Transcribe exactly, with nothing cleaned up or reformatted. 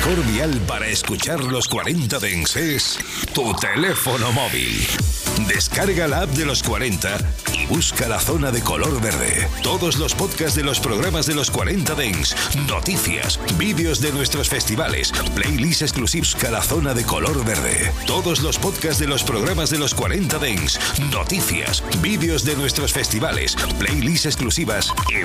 mejor dial para escuchar los cuarenta Dance es tu teléfono móvil. Descarga la app de los cuarenta y busca la zona de color verde. Todos los podcasts de los programas de los cuarenta Dance, noticias, vídeos de nuestros festivales, playlists exclusivos a la zona de color verde. Todos los podcasts de los programas de los cuarenta Dance, noticias, vídeos de nuestros festivales, playlists exclusivas y